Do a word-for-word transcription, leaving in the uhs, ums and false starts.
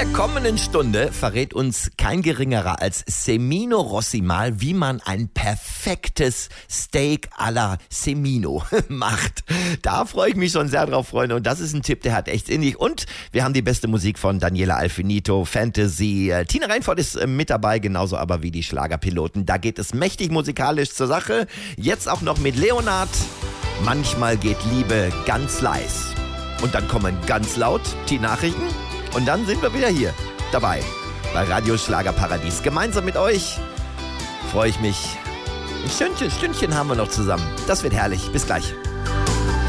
der kommenden Stunde verrät uns kein geringerer als Semino Rossi mal, wie man ein perfektes Steak alla Semino macht. Da freue ich mich schon sehr drauf, Freunde. Und das ist ein Tipp, der hat echt in sich. Und wir haben die beste Musik von Daniela Alfinito, Fantasy. Tina Reinfort ist mit dabei, genauso aber wie die Schlagerpiloten. Da geht es mächtig musikalisch zur Sache. Jetzt auch noch mit Leonard. Manchmal geht Liebe ganz leis. Und dann kommen ganz laut die Nachrichten. Und dann sind wir wieder hier dabei bei Radio Schlagerparadies. Gemeinsam mit euch freue ich mich. Ein Stündchen, Stündchen haben wir noch zusammen. Das wird herrlich. Bis gleich.